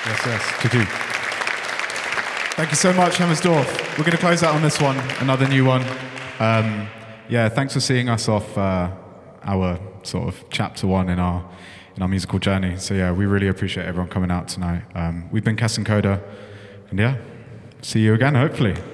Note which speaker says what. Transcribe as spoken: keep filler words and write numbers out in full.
Speaker 1: Yes, yes. Thank you. Thank you so much, Hemmersdorf. We're going to close out on this one, another new one. Um, yeah, thanks for seeing us off uh, our sort of chapter one in our in our musical journey. So yeah, we really appreciate everyone coming out tonight. Um, we've been Cass and Coda, and yeah, see you again, hopefully.